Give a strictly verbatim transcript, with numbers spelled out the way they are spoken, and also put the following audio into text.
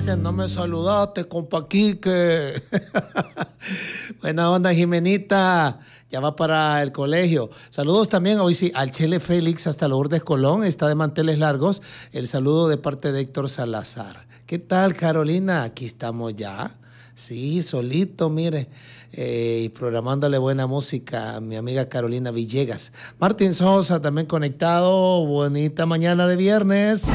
dicen, no me saludaste, compa Quique. Buena onda, Jimenita. Ya va para el colegio. Saludos también hoy sí al Chele Félix hasta Lourdes Colón. Está de manteles largos. El saludo de parte de Héctor Salazar. ¿Qué tal, Carolina? Aquí estamos ya. Sí, solito, mire. Eh, y programándole buena música a mi amiga Carolina Villegas. Martín Sosa también conectado. Bonita mañana de viernes.